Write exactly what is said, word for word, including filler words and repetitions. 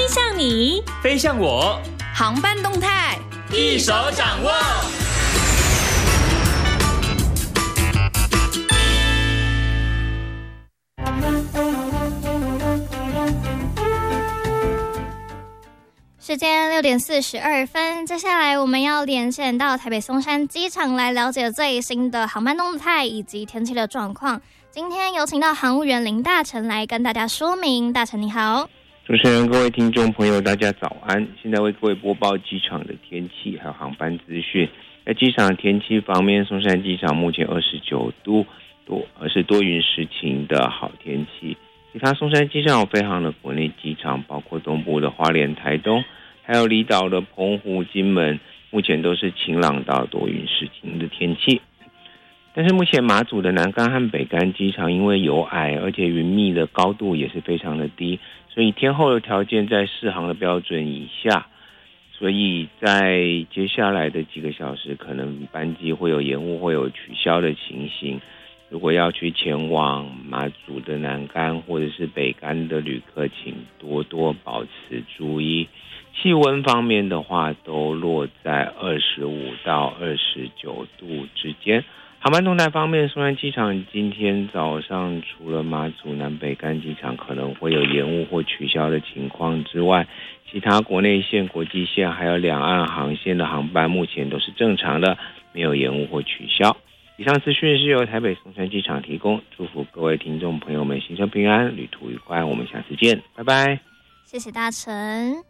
向你， 飞向我， 航班动态一手掌握。 时间六点四十二分，接下来我们要连线到台北松山机场来了解最新的航班动态以及天气的状况。今天有请到航务员林大成来跟大家说明。大成你好。 主持人、各位听众朋友大家早安，现在为各位播报机场的天气还有航班资讯。在机场的天气方面，松山机场目前二十九度多，而是多云时晴的好天气。其他松山机场有飞航的国内机场，包括东部的花莲、台东，还有离岛的澎湖、金门，目前都是晴朗到多云时晴的天气。但是目前马祖的南竿和北竿机场因为有矮，而且云密的高度也是非常的低，所以天候的条件在适航的标准以下，所以在接下来的几个小时可能班机会有延误，会有取消的情形。如果要去前往马祖的南竿或者是北竿的旅客，请多多保持注意。气温方面的话，都落在二十五到二十九度之间。航班动态方面，松山机场今天早上除了马祖南北竿机场可能会有延误或取消的情况之外，其他国内线、国际线还有两岸航线的航班目前都是正常的，没有延误或取消。以上资讯是由台北松山机场提供，祝福各位听众朋友们行车平安，旅途愉快，我们下次见，拜拜。 谢谢大成。